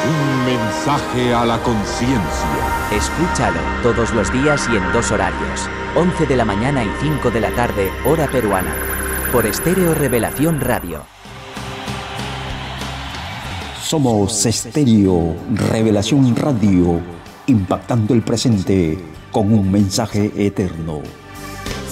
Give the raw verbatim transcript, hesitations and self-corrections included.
Un mensaje a la conciencia. Escúchalo todos los días y en dos horarios, once de la mañana y cinco de la tarde, hora peruana, por Estéreo Revelación Radio. Somos Estéreo Revelación Radio, impactando el presente con un mensaje eterno.